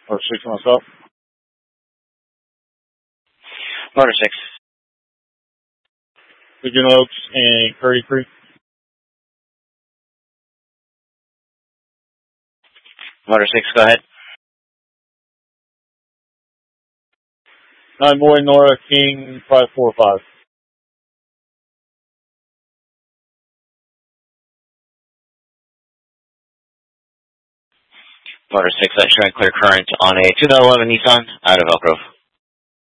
Motor 6 myself. Motor 6. Pigeon Oaks and Curdy Creek. Motor 6, go ahead. 9 Boy Nora King 545. Motor 6, showing clear current on a 2011 Nissan out of Elk Grove.